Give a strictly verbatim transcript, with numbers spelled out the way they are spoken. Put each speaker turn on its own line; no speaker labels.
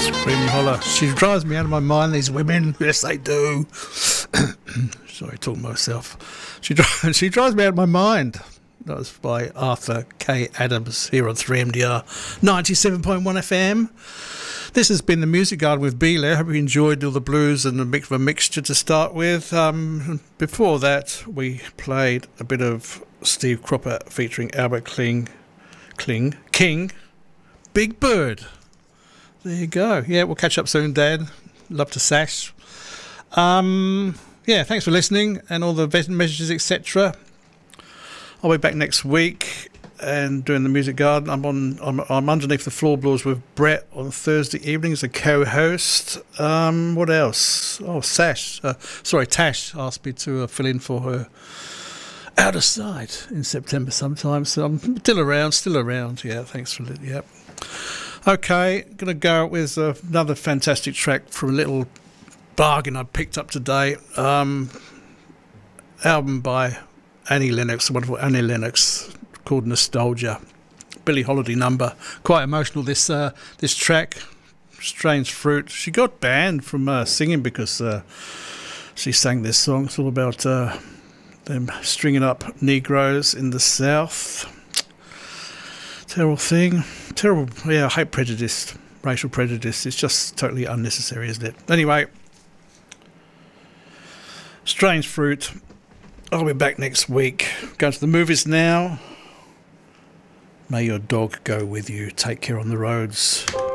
Scream and holler. She drives me out of my mind, these women. Yes, they do. Sorry, talking to myself. She, dri- she drives me out of my mind. That was by Arthur K. Adams here on three M D R ninety-seven point one F M. This has been the Music Garden with Bela. I hope you enjoyed all the blues and a bit of a mixture to start with. Um, before that, we played a bit of Steve Cropper featuring Albert Kling, Kling, King, Big Bird. There you go. Yeah, we'll catch up soon, Dad. Love to sash. Um, yeah, thanks for listening and all the messages, et cetera. I'll be back next week and doing the Music Garden. I'm on. I'm, I'm underneath the floorboards with Brett on Thursday evening as a co-host. Um, what else? Oh, Sash. Uh, sorry, Tash asked me to uh, fill in for her out of sight in September sometime. So I'm still around. Still around. Yeah. Thanks for it. Yep. Okay. Gonna go with uh, another fantastic track from a little bargain I picked up today. Um, album by Annie Lennox, the wonderful Annie Lennox, called Nostalgia. Billie Holiday number. Quite emotional, this uh, this track. Strange Fruit. She got banned from uh, singing because uh, she sang this song. It's all about uh, them stringing up Negroes in the South. Terrible thing. Terrible, yeah, I hate prejudice, racial prejudice. It's just totally unnecessary, isn't it? Anyway, Strange Fruit. I'll be back next week. Going to the movies now. May your dog go with you. Take care on the roads.